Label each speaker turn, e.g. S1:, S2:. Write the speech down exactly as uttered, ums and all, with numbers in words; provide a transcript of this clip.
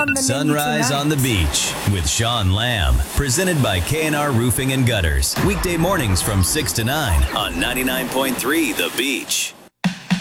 S1: on the menu
S2: Sunrise
S1: tonight?
S2: on the Beach with Sean Lamb. Presented by K and R Roofing and Gutters. Weekday mornings from six to nine on ninety-nine point three The Beach.